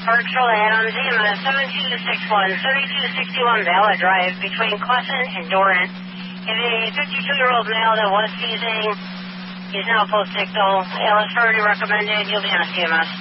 Berkshire Adams, EMS 7261, 7261 Ballard Drive between Crescent and Doran. If a 52-year-old male that was seizing, he's now post-ictal. Alice Furdy recommended you'll be on CMS.